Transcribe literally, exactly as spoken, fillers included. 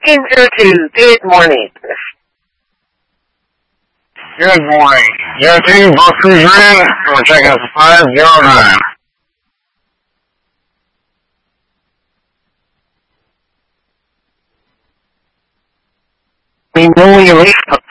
Zero two, good morning. Good morning. Zero two, both crews are in. We're checking us five zero nine. We know you leave.